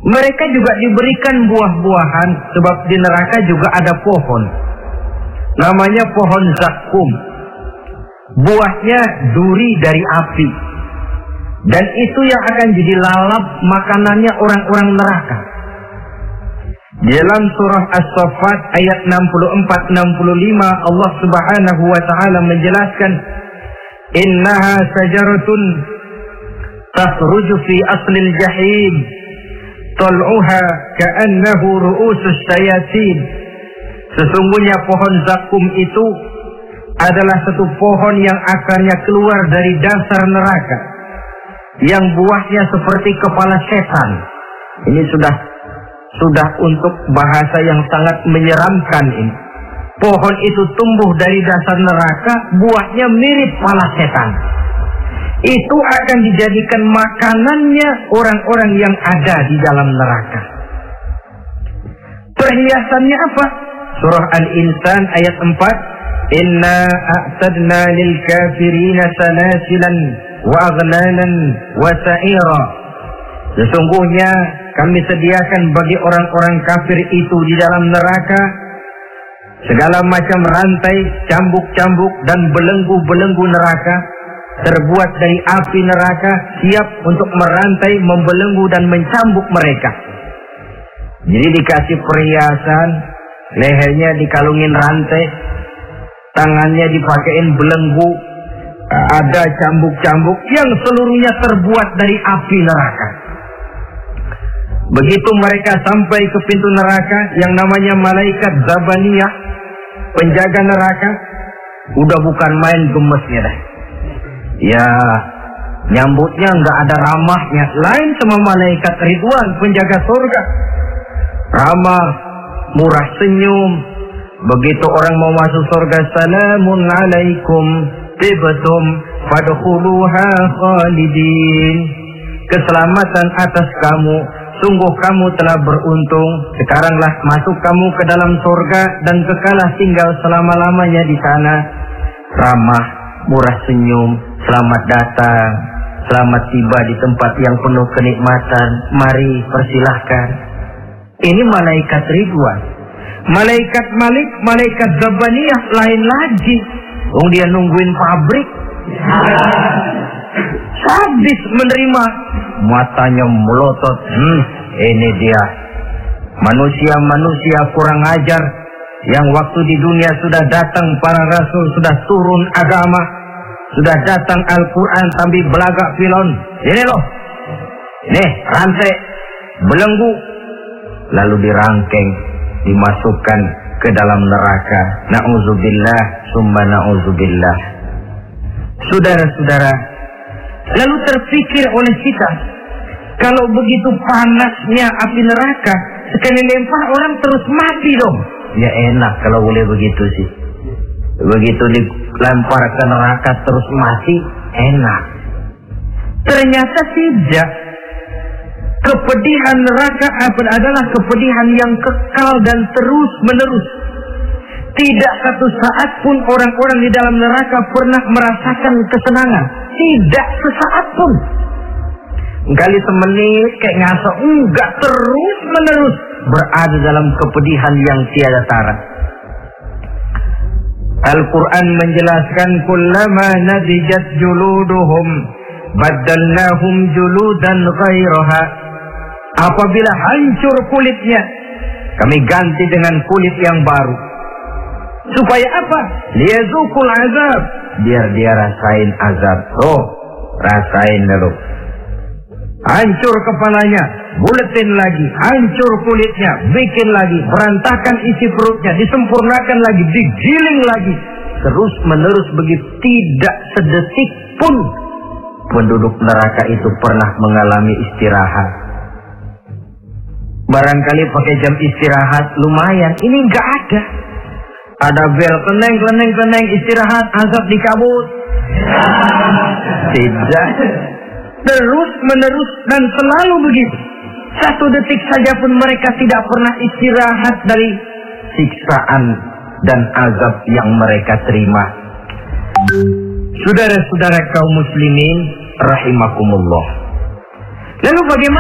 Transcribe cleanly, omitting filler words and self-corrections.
Mereka juga diberikan buah-buahan, sebab di neraka juga ada pohon. Namanya pohon zakum. Buahnya duri dari api. Dan itu yang akan jadi lalap makanannya orang-orang neraka. Dalam surah As-Saffat ayat 64-65 Allah Subhanahu wa taala menjelaskan, "Innaha sajaratun takhruju fi aslil jahim, tal'uha ka'annahu ru'usus syayatin." Sesungguhnya pohon zakum itu adalah satu pohon yang akarnya keluar dari dasar neraka, yang buahnya seperti kepala setan. Ini sudah untuk bahasa yang sangat menyeramkan ini. Pohon itu tumbuh dari dasar neraka, buahnya mirip kepala setan. Itu akan dijadikan makanannya orang-orang yang ada di dalam neraka. Perhiasannya apa? Surah Al-Insan ayat 4. Inna a'tadna lil kafirina salasilan wa aghlalan wa sa'ira. Sesungguhnya kami sediakan bagi orang-orang kafir itu di dalam neraka segala macam rantai, cambuk-cambuk dan belenggu-belenggu neraka, terbuat dari api neraka, siap untuk merantai, membelenggu dan mencambuk mereka. Jadi dikasih perhiasan, lehernya dikalungin rantai, tangannya dipakein belenggu, ada cambuk-cambuk yang seluruhnya terbuat dari api neraka. Begitu mereka sampai ke pintu neraka yang namanya malaikat Zabaniyah, penjaga neraka, udah bukan main gemesnya dah. Ya, nyambutnya nggak ada ramahnya, lain sama malaikat Ridwan, penjaga surga. Ramah, murah senyum. Begitu orang mau masuk surga, salamun alaikum tibtum fadkhuluha khalidin. Keselamatan atas kamu, sungguh kamu telah beruntung. Sekaranglah masuk kamu ke dalam surga dan kekalah tinggal selama-lamanya di sana. Ramah, murah senyum, selamat datang, selamat tiba di tempat yang penuh kenikmatan. Mari persilahkan. Ini malaikat Ridwan. Malaikat Malik, malaikat Zabaniyah lain lagi. Dia nungguin pabrik. Sadis menerima, matanya melotot. Ini dia manusia-manusia kurang ajar yang waktu di dunia sudah datang para rasul, sudah turun agama, sudah datang Al-Quran, tapi belagak filon. Ini loh, nih rantai, belenggu, lalu dirangkeng, dimasukkan ke dalam neraka. Na'udzubillah summa na'udzubillah. Saudara-saudara, lalu terpikir oleh kita, kalau begitu panasnya api neraka, sekali lempar orang terus mati dong. Ya enak kalau boleh begitu sih. Begitu dilempar ke neraka terus mati, enak. Ternyata tidak. Kepedihan neraka adalah kepedihan yang kekal dan terus menerus. Tidak satu saat pun orang-orang di dalam neraka pernah merasakan kesenangan. Tidak sesaat pun. Kali semenit kayak ngaso, enggak, terus menerus berada dalam kepedihan yang tiada tara. Al-Quran menjelaskan, kullama nadijat juluduhum baddalnahum juludan ghairaha. Apabila hancur kulitnya, kami ganti dengan kulit yang baru. Supaya apa? Liyazukul azab, biar dia rasain azab. Oh, rasain dulu. Hancur kepalanya, buletin lagi, hancur kulitnya, bikin lagi, berantakan isi perutnya, disempurnakan lagi, digiling lagi, terus menerus begitu. Tidak sedetik pun penduduk neraka itu pernah mengalami istirahat. Barangkali pakai jam istirahat lumayan, ini enggak ada. Ada bel, keneng, istirahat, azab dikabut. Tidak. Terus menerus dan selalu begitu. Satu detik saja pun mereka tidak pernah istirahat dari siksaan dan azab yang mereka terima. Saudara-saudara kaum muslimin rahimakumullah. Lalu bagaimana